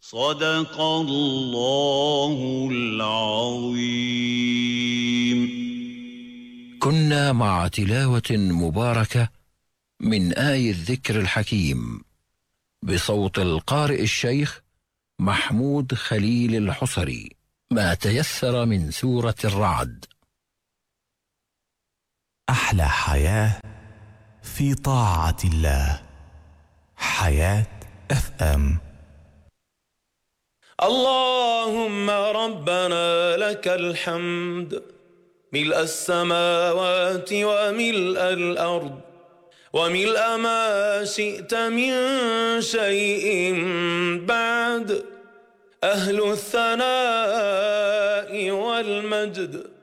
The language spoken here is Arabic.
صدق الله العظيم. كنا مع تلاوة مباركة من آي الذكر الحكيم بصوت القارئ الشيخ محمود خليل الحصري، ما تيسر من سورة الرعد. أحلى حياة في طاعة الله. حياة FM. اللهم ربنا لك الحمد ملء السماوات وملء الأرض وملء ما شئت من شيء بعد، أهل الثناء والمجد